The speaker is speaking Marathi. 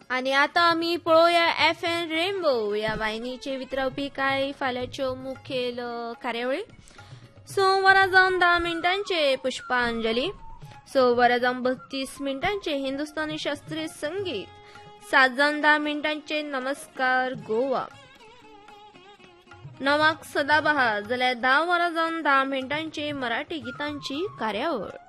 आणि आता आम्ही पळोवया FM रेनबो या वाहिनीचे वितरावपी काय फाल्याच्यो मुखेल कार्यावळी. 6 वरां जावन 10 मिनटांचे पुष्पांजली, 6 वरां जावन 32 मिनटांचे हिंदुस्थानी शास्त्रीय संगीत, 7 जावन 10 मिनटांचे नमस्कार गोवा, 9 सदाबहार जाल्यार 10 वरां जावन 10 मिनटांचे मराठी गीतांची कार्यावळ.